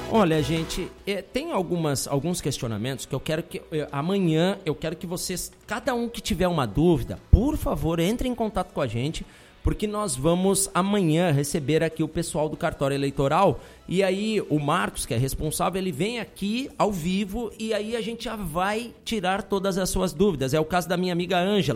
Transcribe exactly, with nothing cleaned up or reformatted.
Olha, gente, é, tem algumas, alguns questionamentos que eu quero que... Eu, amanhã eu quero que vocês, cada um que tiver uma dúvida, por favor, entre em contato com a gente, porque nós vamos amanhã receber aqui o pessoal do cartório eleitoral, e aí o Marcos, que é responsável, ele vem aqui ao vivo, e aí a gente já vai tirar todas as suas dúvidas. É o caso da minha amiga Ângela.